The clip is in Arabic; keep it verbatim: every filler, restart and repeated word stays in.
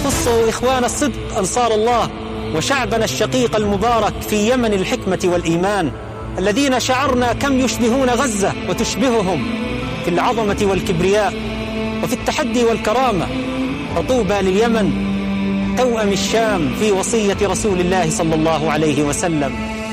يخص إخوان الصدق أنصار الله وشعبنا الشقيق المبارك في يمن الحكمة والإيمان، الذين شعرنا كم يشبهون غزة وتشبههم في العظمة والكبرياء وفي التحدي والكرامة. فطوبى لليمن توأم الشام في وصية رسول الله صلى الله عليه وسلم.